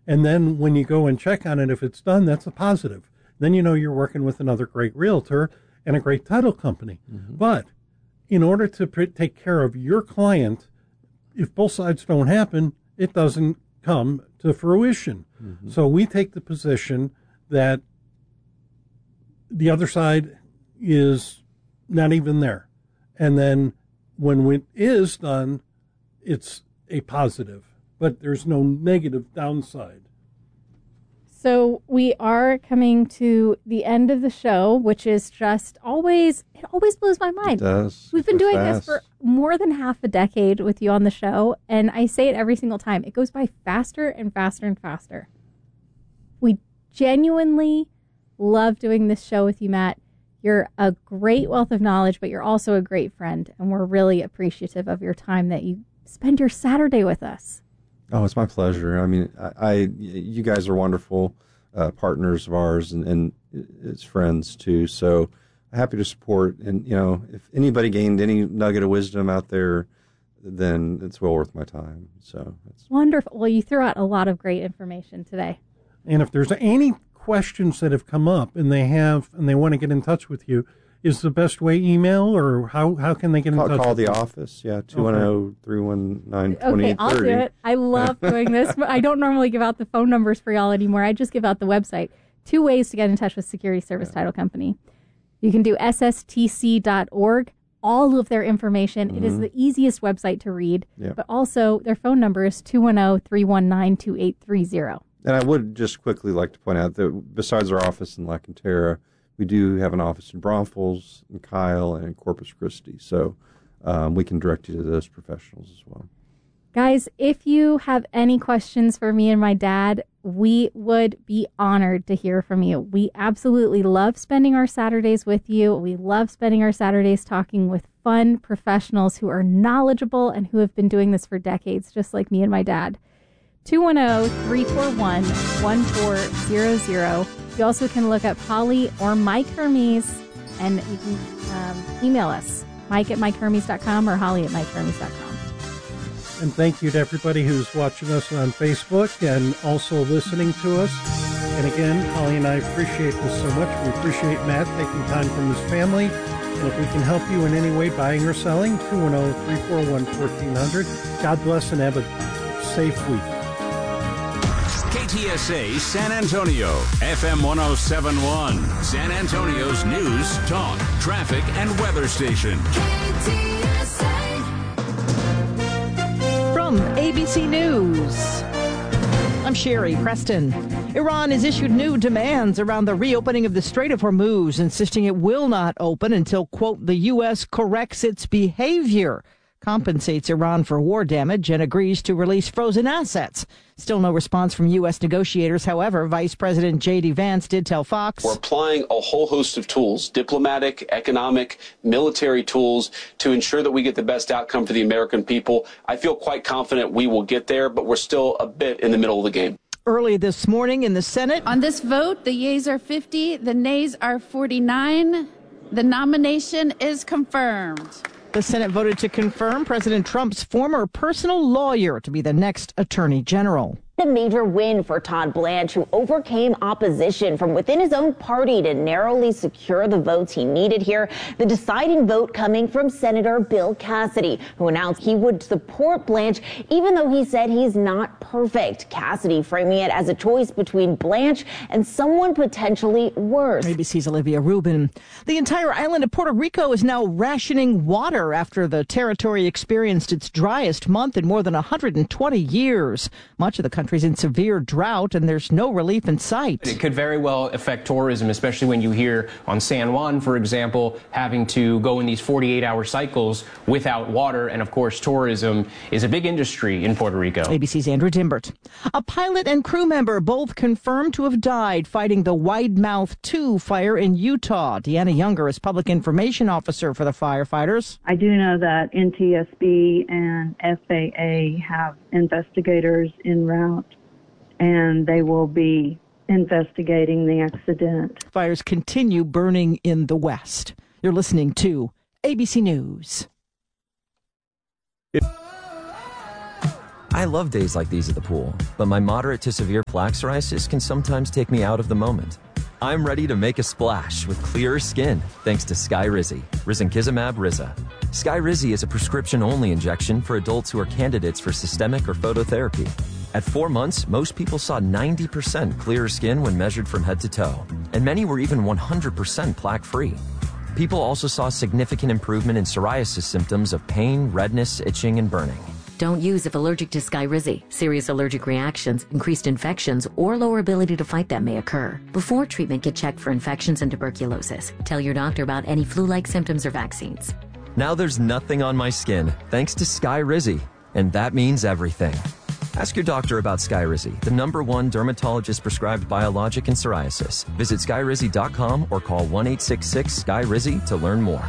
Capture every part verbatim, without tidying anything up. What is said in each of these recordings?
And then when you go and check on it, if it's done, that's a positive. Then you know you're working with another great realtor and a great title company. Mm-hmm. But in order to pr- take care of your client, if both sides don't happen, it doesn't come to fruition. Mm-hmm. So we take the position that the other side is not even there. And then when it is done, it's a positive, but there's no negative downside. So we are coming to the end of the show, which is just always, it always blows my mind. It does. We've been doing fast. this for more than half a decade with you on the show, and I say it every single time. It goes by faster and faster and faster. We genuinely love doing this show with you, Matt. You're a great wealth of knowledge, but you're also a great friend, and we're really appreciative of your time that you spend your Saturday with us. Oh, it's my pleasure. I mean, I, I you guys are wonderful uh, partners of ours, and, and as friends too. So happy to support. And you know, if anybody gained any nugget of wisdom out there, then it's well worth my time. So it's wonderful. Well, you threw out a lot of great information today. And if there's any questions that have come up, and they have, and they want to get in touch with you, is the best way email, or how, how can they get in call, touch? Call with the you? office, yeah, two one zero, three one nine, two eight three zero. Okay, I'll do it. I love doing this. But I don't normally give out the phone numbers for y'all anymore. I just give out the website. Two ways to get in touch with Security Service yeah. Title Company. You can do S S T C dot org. All of their information. Mm-hmm. It is the easiest website to read. Yep. But also, their phone number is two one zero, three one nine, two eight three zero. And I would just quickly like to point out that besides our office in La Cantera, we do have an office in Braunfels, in Kyle, and in Corpus Christi. So um, we can direct you to those professionals as well. Guys, if you have any questions for me and my dad, we would be honored to hear from you. We absolutely love spending our Saturdays with you. We love spending our Saturdays talking with fun professionals who are knowledgeable and who have been doing this for decades, just like me and my dad. two one zero, three four one, one four zero zero. You also can look up Holly or Mike Hermes, and you can um, email us, Mike at Mike Hermes dot com or Holly at Mike Hermes dot com. And thank you to everybody who's watching us on Facebook and also listening to us. And again, Holly and I appreciate this so much. We appreciate Matt taking time from his family. And if we can help you in any way, buying or selling, two one zero, three four one, one four zero zero. God bless and have a safe week. K T S A San Antonio, F M one oh seven point one, San Antonio's news, talk, traffic, and weather station. K T S A. From A B C News, I'm Sherry Preston. Iran has issued new demands around the reopening of the Strait of Hormuz, insisting it will not open until, quote, the U S corrects its behavior, compensates Iran for war damage, and agrees to release frozen assets. Still no response from U S negotiators. However, Vice President J D Vance did tell Fox, we're applying a whole host of tools, diplomatic, economic, military tools, to ensure that we get the best outcome for the American people. I feel quite confident we will get there, but we're still a bit in the middle of the game. Early this morning in the Senate. On this vote, the yeas are fifty, the nays are forty-nine. The nomination is confirmed. The Senate voted to confirm President Trump's former personal lawyer to be the next attorney general. A major win for Todd Blanche, who overcame opposition from within his own party to narrowly secure the votes he needed here. The deciding vote coming from Senator Bill Cassidy, who announced he would support Blanche, even though he said he's not perfect. Cassidy framing it as a choice between Blanche and someone potentially worse. A B C's Olivia Rubin. The entire island of Puerto Rico is now rationing water after the territory experienced its driest month in more than one hundred twenty years. Much of the country country's in severe drought, and there's no relief in sight. It could very well affect tourism, especially when you hear on San Juan, for example, having to go in these forty-eight hour cycles without water. And of course, tourism is a big industry in Puerto Rico. A B C's Andrew Dimbert. A pilot and crew member both confirmed to have died fighting the Wide Mouth two fire in Utah. Deanna Younger is public information officer for the firefighters. I do know that N T S B and F A A have investigators en route, and they will be investigating the accident. Fires continue burning in the west. You're listening to A B C News. I love days like these at the pool, but my moderate to severe plaque psoriasis can sometimes take me out of the moment. I'm ready to make a splash with clearer skin thanks to Skyrizi, risankizumab Riza. Skyrizi is a prescription-only injection for adults who are candidates for systemic or phototherapy. At four months, most people saw ninety percent clearer skin when measured from head to toe, and many were even one hundred percent plaque-free. People also saw significant improvement in psoriasis symptoms of pain, redness, itching, and burning. Don't use if allergic to Skyrizi. Serious allergic reactions, increased infections, or lower ability to fight them may occur. Before treatment, get checked for infections and tuberculosis. Tell your doctor about any flu-like symptoms or vaccines. Now there's nothing on my skin thanks to Skyrizi, and that means everything. Ask your doctor about Skyrizi, the number one dermatologist-prescribed biologic in psoriasis. Visit skyrizi dot com or call one eight six six Sky Rizi to learn more.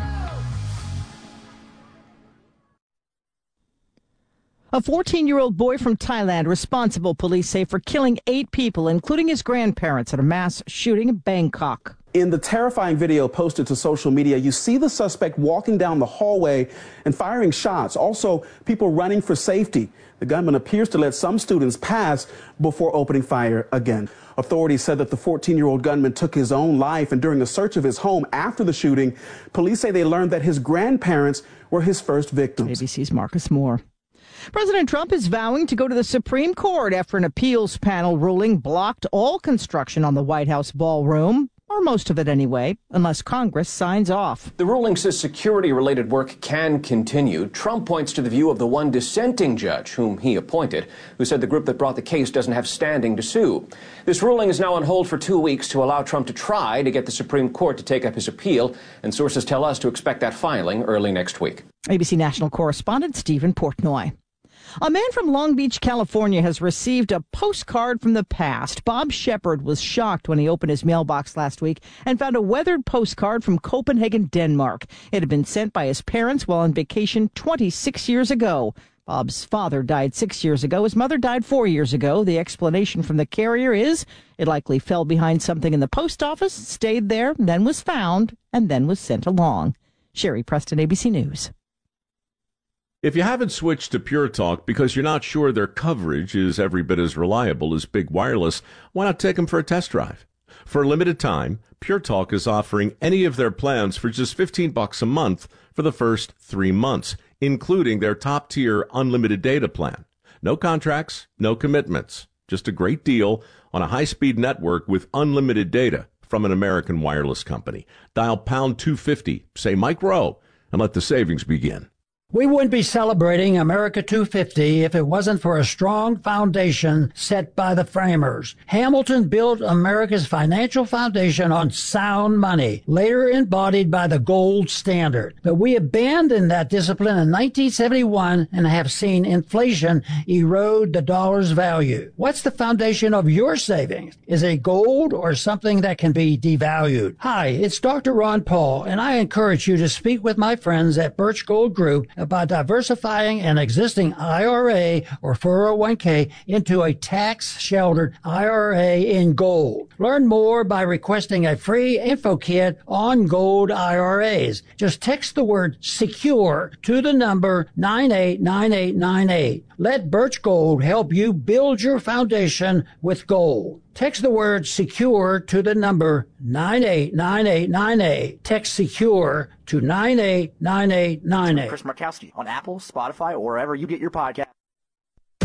A fourteen-year-old boy from Thailand responsible, police say, for killing eight people, including his grandparents, at a mass shooting in Bangkok. In the terrifying video posted to social media, you see the suspect walking down the hallway and firing shots. Also, people running for safety. The gunman appears to let some students pass before opening fire again. Authorities said that the fourteen-year-old gunman took his own life, and during a search of his home after the shooting, police say they learned that his grandparents were his first victims. A B C's Marcus Moore. President Trump is vowing to go to the Supreme Court after an appeals panel ruling blocked all construction on the White House ballroom, or most of it anyway, unless Congress signs off. The ruling says security-related work can continue. Trump points to the view of the one dissenting judge, whom he appointed, who said the group that brought the case doesn't have standing to sue. This ruling is now on hold for two weeks to allow Trump to try to get the Supreme Court to take up his appeal, and sources tell us to expect that filing early next week. A B C national correspondent Stephen Portnoy. A man from Long Beach, California, has received a postcard from the past. Bob Shepard was shocked when he opened his mailbox last week and found a weathered postcard from Copenhagen, Denmark. It had been sent by his parents while on vacation twenty-six years ago. Bob's father died six years ago. His mother died four years ago. The explanation from the carrier is it likely fell behind something in the post office, stayed there, then was found, and then was sent along. Sherry Preston, A B C News. If you haven't switched to Pure Talk because you're not sure their coverage is every bit as reliable as Big Wireless, why not take them for a test drive? For a limited time, Pure Talk is offering any of their plans for just fifteen bucks a month for the first three months, including their top-tier unlimited data plan. No contracts, no commitments, just a great deal on a high-speed network with unlimited data from an American wireless company. Dial pound two fifty, say Mike Rowe, and let the savings begin. We wouldn't be celebrating America two fifty if it wasn't for a strong foundation set by the framers. Hamilton built America's financial foundation on sound money, later embodied by the gold standard. But we abandoned that discipline in nineteen seventy-one and have seen inflation erode the dollar's value. What's the foundation of your savings? Is it gold or something that can be devalued? Hi, it's Doctor Ron Paul, and I encourage you to speak with my friends at Birch Gold Group about diversifying an existing I R A or four oh one k into a tax-sheltered I R A in gold. Learn more by requesting a free info kit on gold I R As. Just text the word SECURE to the number nine eight nine eight nine eight. Let Birch Gold help you build your foundation with gold. Text the word SECURE to the number nine eight nine eight nine eight. Text SECURE to nine eight nine eight nine eight. Chris Markowski on Apple, Spotify, or wherever you get your podcast.